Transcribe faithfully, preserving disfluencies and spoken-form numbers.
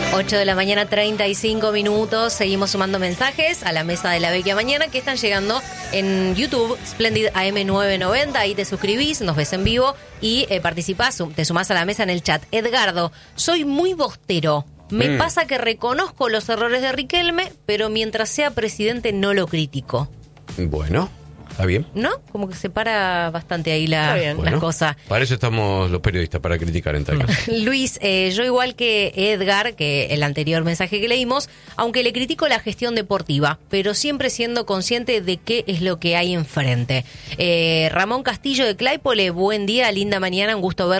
ocho de la mañana, treinta y cinco minutos. Seguimos sumando mensajes a la mesa de la Vecchia Mañana que están llegando en YouTube, Splendid A M novecientos noventa. Ahí te suscribís, nos ves en vivo y eh, participás, te sumás a la mesa en el chat. Edgardo, soy muy bostero. Me mm. pasa que reconozco los errores de Riquelme, pero mientras sea presidente no lo critico. Bueno. ¿Está bien? ¿No? Como que separa bastante ahí la, las bueno, cosas. Para eso estamos los periodistas, para criticar en tal caso. Luis, eh, yo igual que Edgar, que el anterior mensaje que leímos, aunque le critico la gestión deportiva, pero siempre siendo consciente de qué es lo que hay enfrente. Eh, Ramón Castillo de Claypole, buen día, linda mañana, un gusto ver.